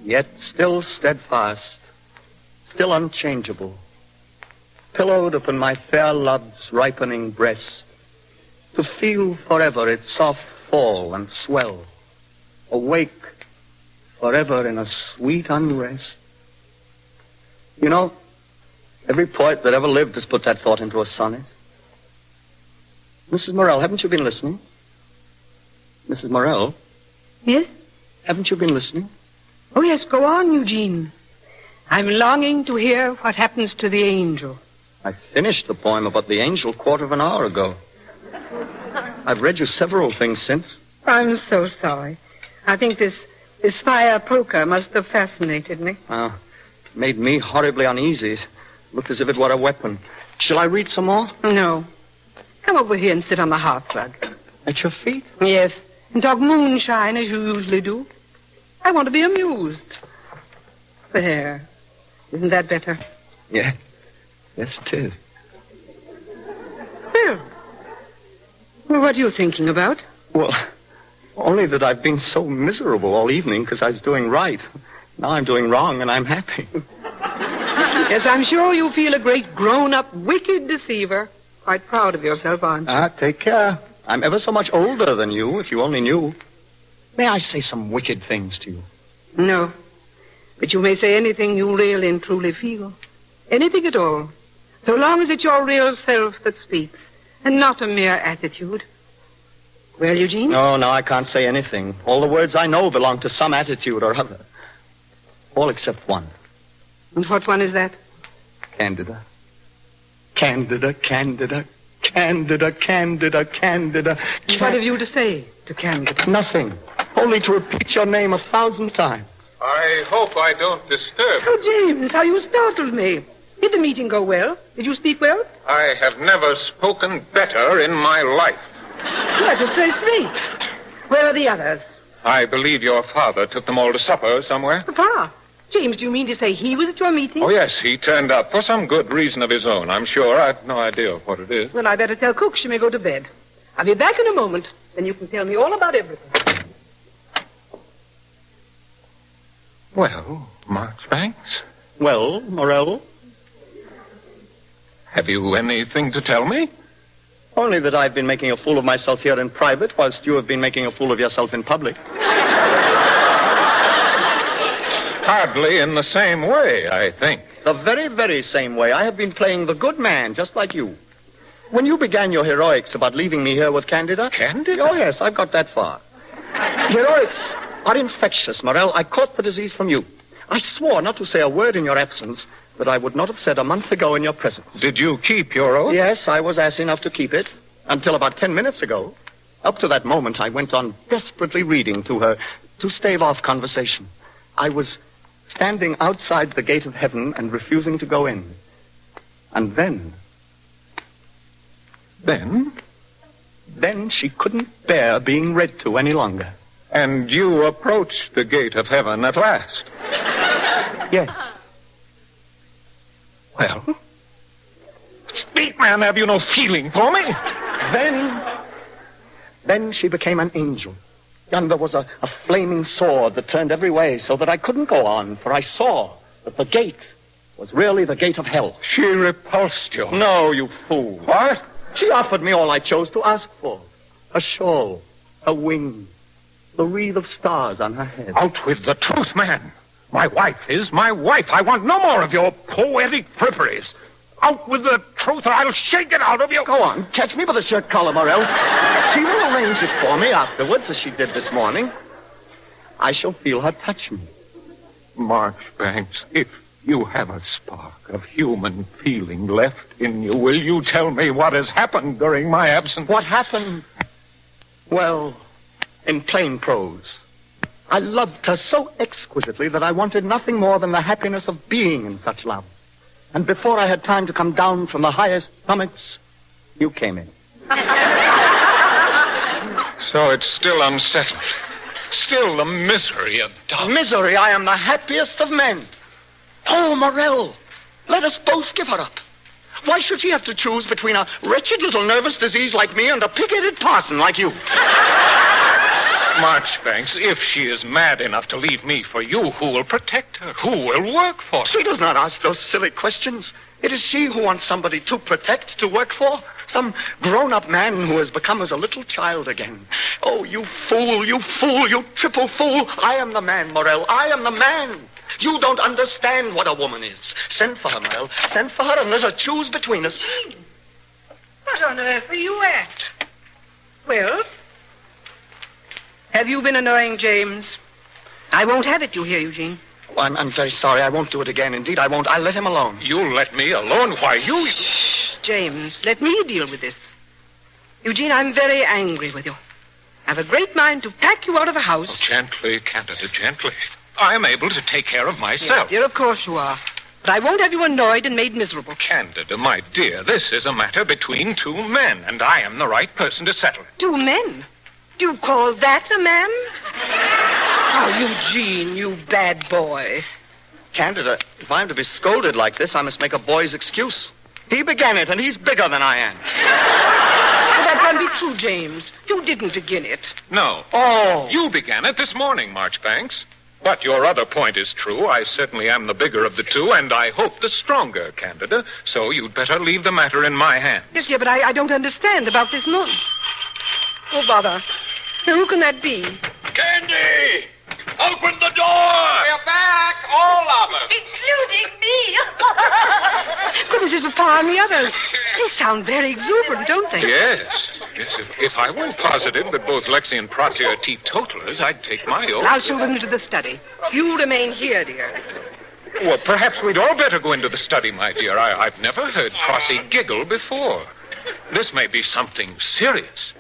yet still steadfast, still unchangeable, pillowed upon my fair love's ripening breast, to feel forever its soft fall and swell, awake forever in a sweet unrest. You know, every poet that ever lived has put that thought into a sonnet. Mrs. Morell, haven't you been listening? Mrs. Morell? Yes? Haven't you been listening? Oh, yes, go on, Eugene. I'm longing to hear what happens to the angel. I finished the poem about the angel 1/4 of an hour ago. I've read you several things since. I'm so sorry. I think this fire poker must have fascinated me. Made me horribly uneasy. It looked as if it were a weapon. Shall I read some more? No. Come over here and sit on the hearthrug. At your feet? Yes, and talk moonshine as you usually do. I want to be amused. There. Isn't that better? Yeah. Yes, it is. Well, what are you thinking about? Well, only that I've been so miserable all evening because I was doing right. Now I'm doing wrong and I'm happy. Yes, I'm sure you feel a great grown-up, wicked deceiver. Quite proud of yourself, aren't you? Take care. I'm ever so much older than you, if you only knew. May I say some wicked things to you? No. But you may say anything you really and truly feel. Anything at all. So long as it's your real self that speaks, and not a mere attitude. Well, Eugene? No, I can't say anything. All the words I know belong to some attitude or other. All except one. And what one is that? Candida. Candida, Candida, Candida, Candida, Candida. What have you to say to Candida? Nothing. Only to repeat your name 1,000 times. I hope I don't disturb. Oh, James, how you startled me. Did the meeting go well? Did you speak well? I have never spoken better in my life. Let us say straight. Where are the others? I believe your father took them all to supper somewhere. Papa? James, do you mean to say he was at your meeting? Oh, yes, he turned up for some good reason of his own, I'm sure. I've no idea what it is. Well, I better tell Cook she may go to bed. I'll be back in a moment. Then you can tell me all about everything. Well, Marchbanks? Well, Morell? Have you anything to tell me? Only that I've been making a fool of myself here in private, whilst you have been making a fool of yourself in public. Hardly in the same way, I think. The very, very same way. I have been playing the good man, just like you. When you began your heroics about leaving me here with Candida... Candida? Oh, yes, I've got that far. Heroics are infectious, Morell. I caught the disease from you. I swore not to say a word in your absence that I would not have said a month ago in your presence. Did you keep your oath? Yes, I was ass enough to keep it. Until about 10 minutes ago. Up to that moment, I went on desperately reading to her to stave off conversation. I was standing outside the gate of heaven and refusing to go in. And then... Then she couldn't bear being read to any longer. And you approached the gate of heaven at last? Yes. Well? Speak, man, have you no feeling for me? Then she became an angel. Yonder was a flaming sword that turned every way so that I couldn't go on, for I saw that the gate was really the gate of hell. She repulsed you. No, you fool. What? She offered me all I chose to ask for. A shawl, a wing, the wreath of stars on her head. Out with the truth, man. My wife is my wife. I want no more of your poetic fripperies. Out with the truth or I'll shake it out of you. Go on, catch me by the shirt collar, Morell. She will arrange it for me afterwards, as she did this morning. I shall feel her touch me. Marchbanks, if you have a spark of human feeling left in you, will you tell me what has happened during my absence? What happened? Well, in plain prose, I loved her so exquisitely that I wanted nothing more than the happiness of being in such love. And before I had time to come down from the highest summits, you came in. So it's still unsettled. Still the misery of doubt. Misery? I am the happiest of men. Oh, Morell, let us both give her up. Why should she have to choose between a wretched little nervous disease like me and a pig-headed parson like you? Marchbanks, if she is mad enough to leave me for you, who will protect her? Who will work for her? She does not ask those silly questions. It is she who wants somebody to protect, to work for. Some grown-up man who has become as a little child again. Oh, you fool, you triple fool. I am the man, Morel. I am the man. You don't understand what a woman is. Send for her, Morel. Send for her and let her choose between us. What on earth are you at? Well, have you been annoying James? I won't have it, you hear, Eugene. Oh, I'm very sorry. I won't do it again. Indeed, I won't. I'll let him alone. You'll let me alone? Why, you... Shh, James, let me deal with this. Eugene, I'm very angry with you. I have a great mind to pack you out of the house. Oh, gently, Candida, gently. I am able to take care of myself. Yes, dear, of course you are. But I won't have you annoyed and made miserable. Candida, my dear, this is a matter between two men, and I am the right person to settle it. 2 men? Do you call that a man? Oh, Eugene, you bad boy. Candida, if I'm to be scolded like this, I must make a boy's excuse. He began it, and he's bigger than I am. That can't be true, James. You didn't begin it. No. Oh. You began it this morning, Marchbanks. But your other point is true. I certainly am the bigger of the two, and I hope the stronger, Candida. So you'd better leave the matter in my hands. Yes, dear, but I don't understand about this moon. Oh, bother. Now, who can that be? Candy! Open the door! We're back, all of us. Including me. Goodness, it's Papa and the others. They sound very exuberant, don't they? Yes. If I weren't positive that both Lexi and Protty are teetotalers, I'd take my oath. I'll show them into the study. You remain here, dear. Well, perhaps we'd all better go into the study, my dear. I've never heard Protty giggle before. This may be something serious.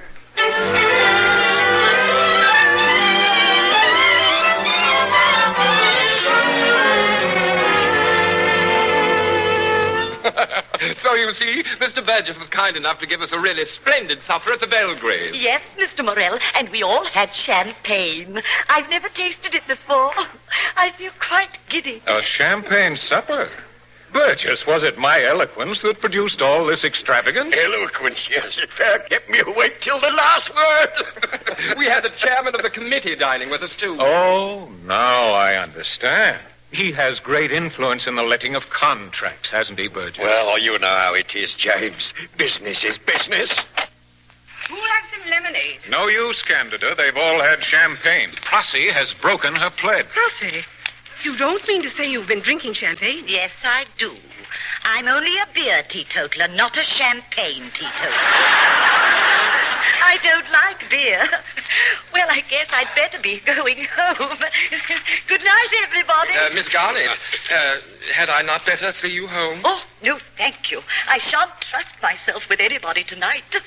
So you see, Mr. Burgess was kind enough to give us a really splendid supper at the Belgrave. Yes, Mr. Morel, and we all had champagne. I've never tasted it before. I feel quite giddy. A champagne supper? Burgess, was it my eloquence that produced all this extravagance? Eloquence, yes. It fair kept me awake till the last word. We had the chairman of the committee dining with us, too. Oh, now I understand. He has great influence in the letting of contracts, hasn't he, Burgess? Well, you know how it is, James. Business is business. Who'll have some lemonade? No use, Candida. They've all had champagne. Protty has broken her pledge. Protty, you don't mean to say you've been drinking champagne? Yes, I do. I'm only a beer teetotaler, not a champagne teetotaler. I don't like beer. Well, I guess I'd better be going home. Good night, everybody. Miss Garnett, had I not better see you home? Oh, no, thank you. I shan't trust myself with anybody tonight. Good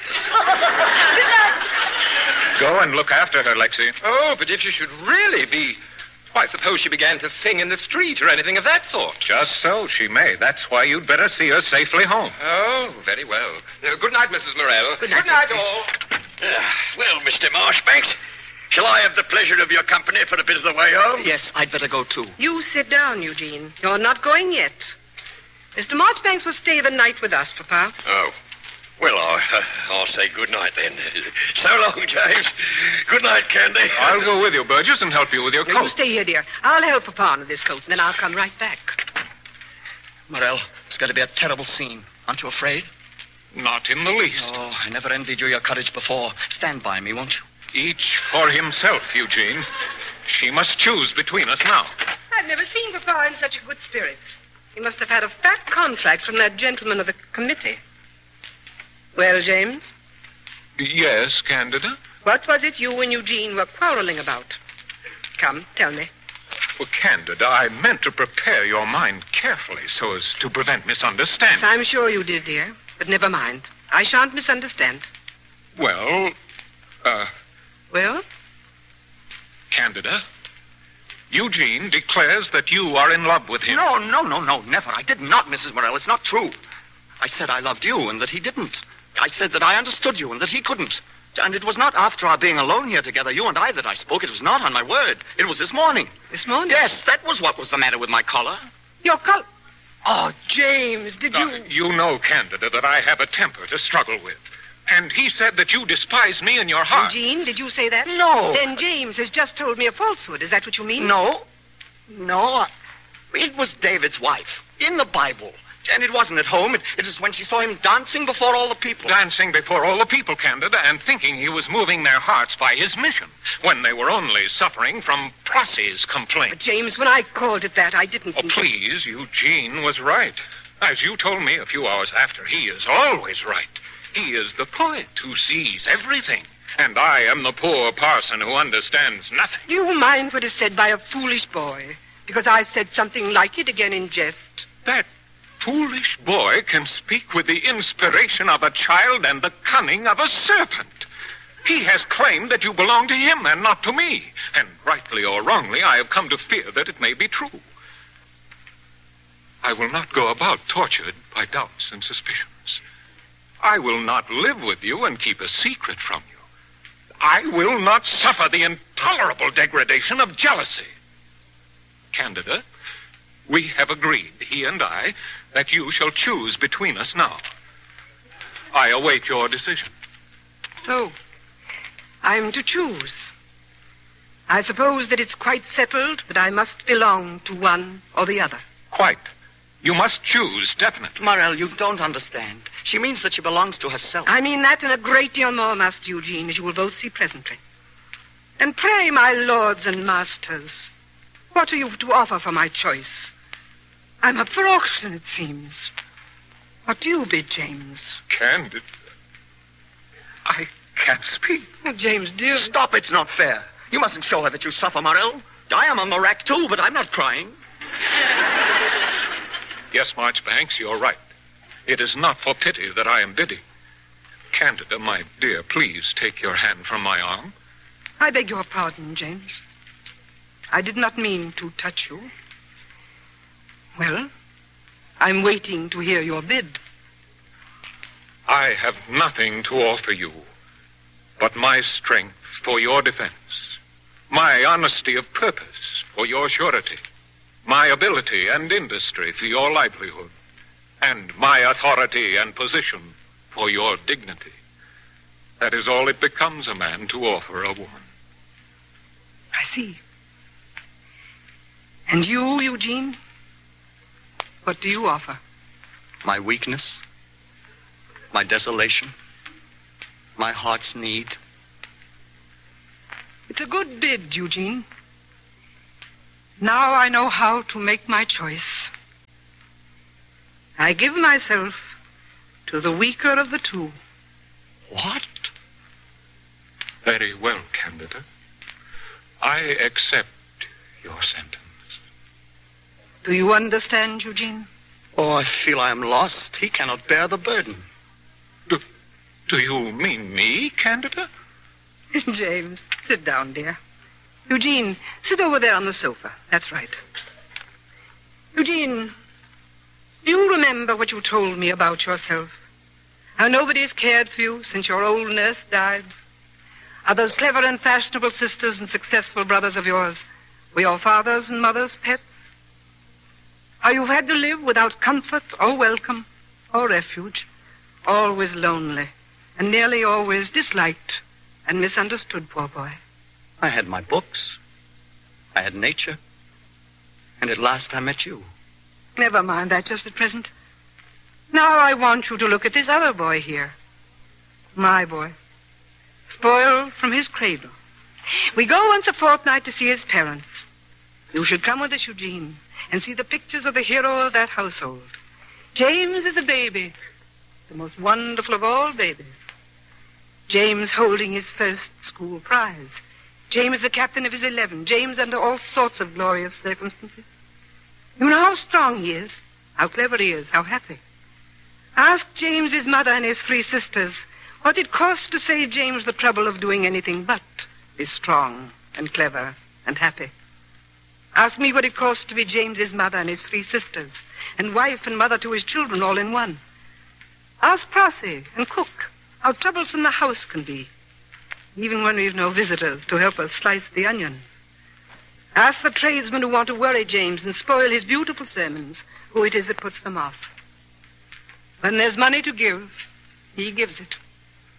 night. Go and look after her, Lexi. Oh, but if you should really be... Why, suppose she began to sing in the street or anything of that sort. Just so, she may. That's why you'd better see her safely home. Oh, very well. Good night, Mrs. Morel. Good night, all. Well, Mr. Marchbanks, shall I have the pleasure of your company for a bit of the way home? Yes, I'd better go, too. You sit down, Eugene. You're not going yet. Mr. Marchbanks will stay the night with us, Papa. Oh. Well, I'll say good night, then. So long, James. Good night, Candy. I'll go with you, Burgess, and help you with your No, coat. you stay here, dear. I'll help Papa on with this coat, and then I'll come right back. Morel, it's going to be a terrible scene. Aren't you afraid? Not in the least. Oh, I never envied you your courage before. Stand by me, won't you? Each for himself, Eugene. She must choose between us now. I've never seen Papa in such a good spirits. He must have had a fat contract from that gentleman of the committee. Well, James? Yes, Candida? What was it you and Eugene were quarreling about? Come, tell me. Well, Candida, I meant to prepare your mind carefully so as to prevent misunderstanding. Yes, I'm sure you did, dear. But never mind. I shan't misunderstand. Well, Well? Candida, Eugene declares that you are in love with him. No, never. I did not, Mrs. Morel. It's not true. I said I loved you and that he didn't. I said that I understood you and that he couldn't. And it was not after our being alone here together, you and I, that I spoke. It was not, on my word. It was this morning. This morning? Yes, that was what was the matter with my collar. Your collar? Oh, James, did you... You know, Candida, that I have a temper to struggle with. And he said that you despise me in your heart. Eugene, did you say that? No. Then James has just told me a falsehood. Is that what you mean? No. It was David's wife, in the Bible. And it wasn't at home. It was when she saw him dancing before all the people. Dancing before all the people, Candida, and thinking he was moving their hearts by his mission, when they were only suffering from Prossy's complaint. But James, when I called it that, I didn't... Oh, please, Eugene was right. As you told me a few hours after, he is always right. He is the poet who sees everything. And I am the poor parson who understands nothing. Do you mind what is said by a foolish boy? Because I said something like it again in jest. That foolish boy can speak with the inspiration of a child and the cunning of a serpent. He has claimed that you belong to him and not to me. And rightly or wrongly, I have come to fear that it may be true. I will not go about tortured by doubts and suspicions. I will not live with you and keep a secret from you. I will not suffer the intolerable degradation of jealousy. Candida, we have agreed, he and I, that you shall choose between us now. I await your decision. So, I'm to choose. I suppose that it's quite settled that I must belong to one or the other. Quite. You must choose, definitely. Morel, you don't understand. She means that she belongs to herself. I mean that and a great deal more, Master Eugene, as you will both see presently. And pray, my lords and masters, what are you to offer for my choice? I'm up for auction, it seems. What do you bid, James? Candid, I can't speak. Oh, James, dear... Stop, it's not fair. You mustn't show her that you suffer, Morel. I am on the rack, too, but I'm not crying. Yes, Marchbanks, you're right. It is not for pity that I am bidding. Candida, my dear, please take your hand from my arm. I beg your pardon, James. I did not mean to touch you. Well, I'm waiting to hear your bid. I have nothing to offer you but my strength for your defense, my honesty of purpose for your surety, my ability and industry for your livelihood, and my authority and position for your dignity. That is all it becomes a man to offer a woman. I see. And you, Eugene? What do you offer? My weakness, my desolation, my heart's need. It's a good bid, Eugene. Now I know how to make my choice. I give myself to the weaker of the two. What? Very well, Candida. I accept your sentence. Do you understand, Eugene? Oh, I feel I am lost. He cannot bear the burden. Do you mean me, Candida? James, sit down, dear. Eugene, sit over there on the sofa. That's right. Eugene, do you remember what you told me about yourself? How nobody has cared for you since your old nurse died? How those clever and fashionable sisters and successful brothers of yours were your father's and mother's pets? How you've had to live without comfort or welcome or refuge, always lonely, and nearly always disliked and misunderstood, poor boy. I had my books. I had nature. And at last I met you. Never mind that just at present. Now I want you to look at this other boy here. My boy. Spoiled from his cradle. We go once a fortnight to see his parents. You should come with us, Eugene, and see the pictures of the hero of that household. James is a baby, the most wonderful of all babies. James holding his first school prize. James the captain of his 11. James under all sorts of glorious circumstances. You know how strong he is, how clever he is, how happy. Ask James's mother and his 3 sisters what it cost to save James the trouble of doing anything but be strong and clever and happy. Ask me what it cost to be James's mother and his 3 sisters, and wife and mother to his children all in one. Ask Prossy and cook how troublesome the house can be, even when we've no visitors to help us slice the onions. Ask the tradesmen who want to worry James and spoil his beautiful sermons, who it is that puts them off. When there's money to give, he gives it.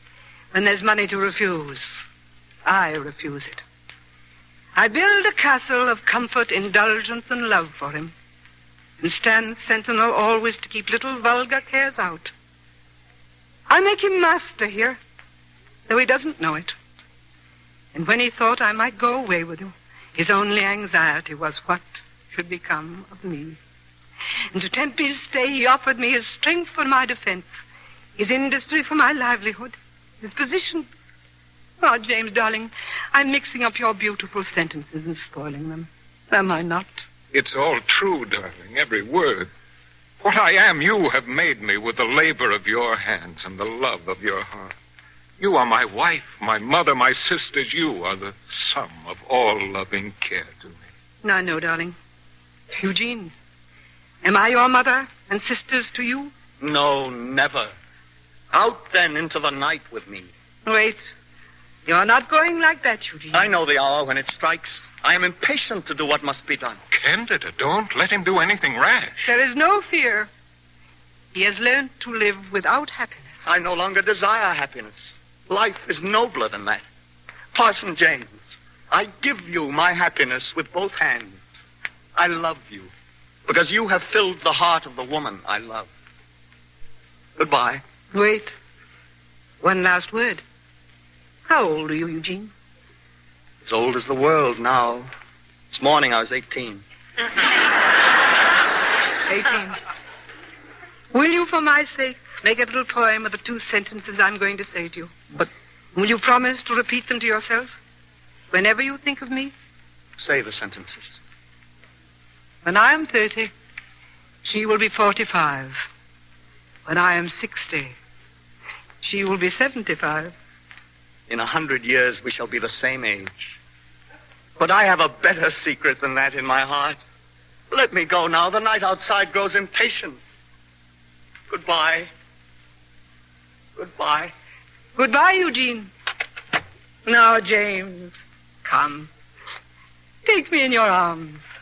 when there's money to refuse. I refuse it. I build a castle of comfort, indulgence, and love for him, and stand sentinel always to keep little vulgar cares out. I make him master here, though he doesn't know it. And when he thought I might go away with him, his only anxiety was what should become of me. And to tempt me to stay, he offered me his strength for my defense, his industry for my livelihood, his position. Oh, James, darling, I'm mixing up your beautiful sentences and spoiling them. Am I not? It's all true, darling, every word. What I am, you have made me with the labor of your hands and the love of your heart. You are my wife, my mother, my sisters. You are the sum of all loving care to me. Now, no, darling. Eugene, am I your mother and sisters to you? No, never. Out then into the night with me. Wait. You're not going like that, Eugene. I know the hour when it strikes. I am impatient to do what must be done. Candida, don't let him do anything rash. There is no fear. He has learned to live without happiness. I no longer desire happiness. Life is nobler than that. Parson James, I give you my happiness with both hands. I love you because you have filled the heart of the woman I love. Goodbye. Wait. One last word. How old are you, Eugene? As old as the world now. This morning I was 18. 18. Will you, for my sake, make a little poem of the 2 sentences I'm going to say to you? But will you promise to repeat them to yourself whenever you think of me? say the sentences. When I am 30, she will be 45. When I am 60, she will be 75. In 100 years, we shall be the same age. But I have a better secret than that in my heart. Let me go now. The night outside grows impatient. Goodbye. Goodbye. Goodbye, Eugene. Now, James, come. Take me in your arms.